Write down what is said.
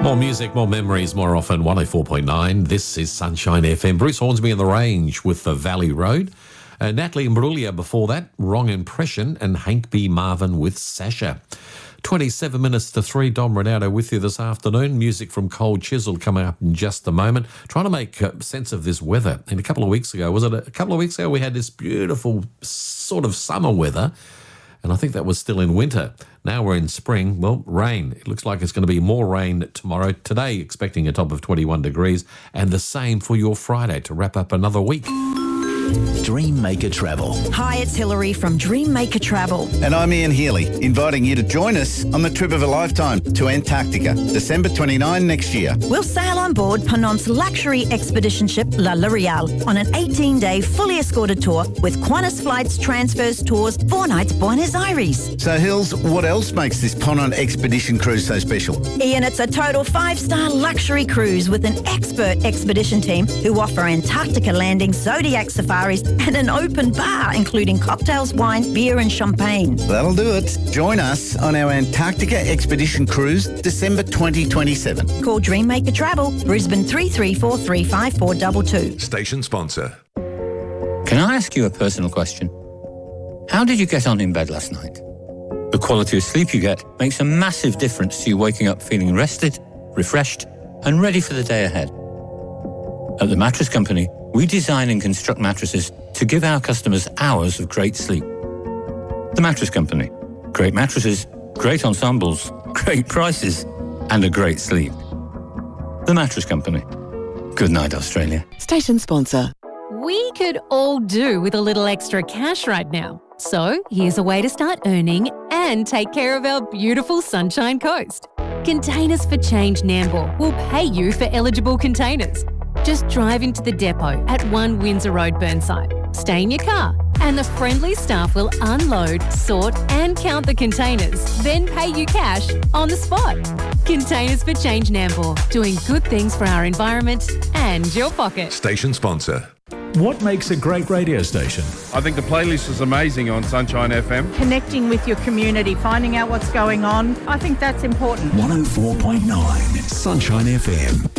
More music, more memories, more often. 104.9. This is Sunshine FM. Bruce Hornsby in the Range with the Valley Road. Natalie Imbruglia before that, Wrong Impression, and Hank B. Marvin with Sasha. 27 minutes to 3. Dom Ronaldo with you this afternoon. Music from Cold Chisel coming up in just a moment. Trying to make sense of this weather. And a couple of weeks ago, we had this beautiful sort of summer weather. And I think that was still in winter. Now we're in spring. Well, rain. It looks like it's going to be more rain tomorrow. Today, expecting a top of 21 degrees. And the same for your Friday to wrap up another week. Dreammaker Travel. Hi, it's Hilary from Dreammaker Travel. And I'm Ian Healy, inviting you to join us on the trip of a lifetime to Antarctica, December 29 next year. We'll sail on board Ponant's luxury expedition ship La L'Oreal on an 18-day fully escorted tour with Qantas flights, transfers, tours, 4 nights Buenos Aires. So, Hills, what else makes this Ponant expedition cruise so special? Ian, it's a total 5-star luxury cruise with an expert expedition team who offer Antarctica landings, Zodiac safaris, and an open bar, including cocktails, wine, beer and champagne. That'll do it. Join us on our Antarctica expedition cruise, December 2027. Call Dreammaker Travel, Brisbane 334 35422. Station sponsor. Can I ask you a personal question? How did you get on in bed last night? The quality of sleep you get makes a massive difference to you waking up feeling rested, refreshed, and ready for the day ahead. At The Mattress Company, we design and construct mattresses to give our customers hours of great sleep. The Mattress Company. Great mattresses, great ensembles, great prices, and a great sleep. The Mattress Company. Good night, Australia. Station sponsor. We could all do with a little extra cash right now. So here's a way to start earning and take care of our beautiful Sunshine Coast. Containers for Change Nambour will pay you for eligible containers. Just drive into the depot at 1 Windsor Road, Burnside. Stay in your car and the friendly staff will unload, sort and count the containers, then pay you cash on the spot. Containers for Change Nambour, doing good things for our environment and your pocket. Station sponsor. What makes a great radio station? I think the playlist is amazing on Sunshine FM. Connecting with your community, finding out what's going on. I think that's important. 104.9 Sunshine FM.